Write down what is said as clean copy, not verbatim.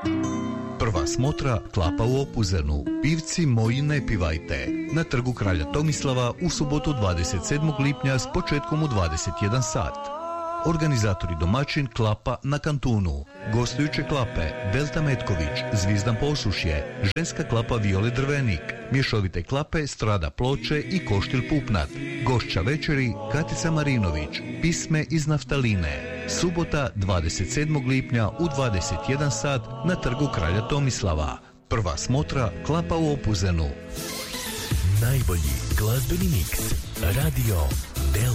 Prva smotra Klapa u Opuzenu. Pivci moji ne pivajte. Na trgu Kralja Tomislava u subotu 27. lipnja s početkom u 21 sat. Organizatori domaćin Klapa na Kantunu. Gostujuće klape Velta Metković, Zvizdan Posušje, ženska klapa Viole Drvenik, mješovite klape Strada Ploče i Koštil Pupnat. Gošća večeri Katica Marinović, Pisme iz naftaline. Subota 27. lipnja u 21 sat na trgu Kralja Tomislava. Prva smotra Klapa u Opuzenu. Najbolji glazbeni miks Radio Del